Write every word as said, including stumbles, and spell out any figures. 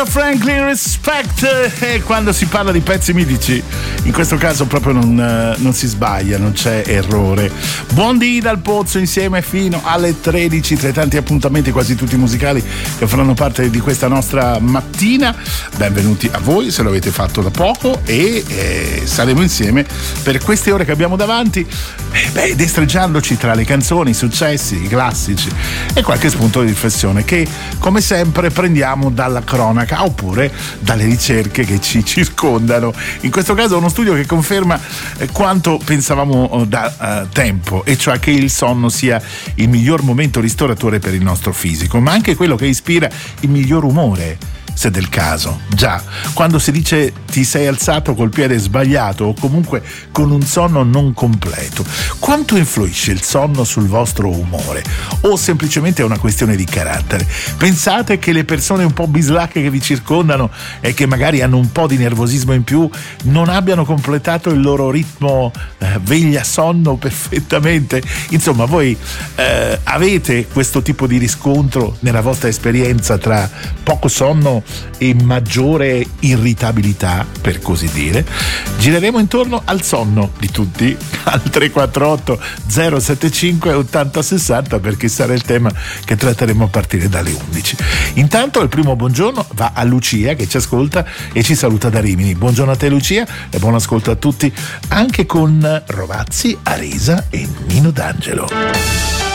Franklin Respect, e quando si parla di pezzi mitici in questo caso proprio non, non si sbaglia, non c'è errore. Buon dì dal Pozzo insieme fino alle tredici tra i tanti appuntamenti quasi tutti musicali che faranno parte di questa nostra mattina. Benvenuti a voi se lo avete fatto da poco e eh, saremo insieme per queste ore che abbiamo davanti, eh, beh, destreggiandoci tra le canzoni, i successi, i classici e qualche spunto di riflessione che come sempre prendiamo dalla cronaca oppure dalle ricerche che ci circondano. In questo caso uno studio che conferma eh, quanto pensavamo da uh, tempo, e cioè che il sonno sia il miglior momento ristoratore per il nostro fisico, ma anche quello che ispira il miglior umore, se del caso. Già, quando si dice ti sei alzato col piede sbagliato o comunque con un sonno non completo, quanto influisce il sonno sul vostro umore? O semplicemente è una questione di carattere? Pensate che le persone un po' bislacche che vi circondano e che magari hanno un po' di nervosismo in più non abbiano completato il loro ritmo eh, veglia-sonno perfettamente? Insomma, voi eh, avete questo tipo di riscontro nella vostra esperienza tra poco sonno e maggiore irritabilità, per così dire? Gireremo intorno al sonno di tutti al tre quattro otto zero sette cinque ottanta sessanta, perché sarà il tema che tratteremo a partire dalle undici. Intanto il primo buongiorno va a Lucia che ci ascolta e ci saluta da Rimini. Buongiorno a te Lucia e buon ascolto a tutti, anche con Rovazzi, Arisa e Nino D'Angelo.